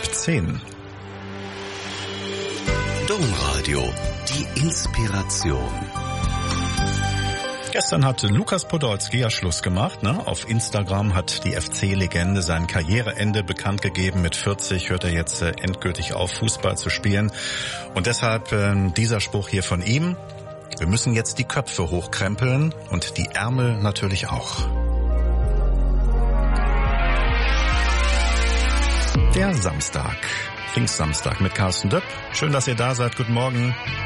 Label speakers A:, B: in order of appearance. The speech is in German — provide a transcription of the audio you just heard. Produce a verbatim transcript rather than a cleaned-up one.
A: halb zehn.
B: Domradio, die Inspiration.
A: Gestern hat Lukas Podolski ja Schluss gemacht. Ne? Auf Instagram hat die F C-Legende sein Karriereende bekannt gegeben. Mit vierzig hört er jetzt äh, endgültig auf, Fußball zu spielen. Und deshalb äh, dieser Spruch hier von ihm. Wir müssen jetzt die Köpfe hochkrempeln und die Ärmel natürlich auch. Der Samstag, Pfingstsamstag mit Carsten Döpp. Schön, dass ihr da seid. Guten Morgen.